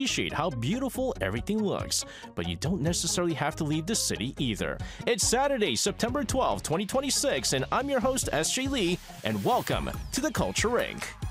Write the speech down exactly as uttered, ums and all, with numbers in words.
appreciate how beautiful everything looks, but you don't necessarily have to leave the city either. It's Saturday, September twelfth, twenty twenty-six, and I'm your host, S J Lee, and welcome to the Culture Rink.